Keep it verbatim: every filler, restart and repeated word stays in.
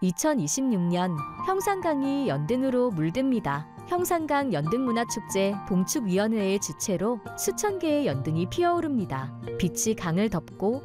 이천이십육 년 형산강이 연등으로 물듭니다. 형산강 연등문화축제 동축위원회의 주최로 수천 개의 연등이 피어오릅니다. 빛이 강을 덮고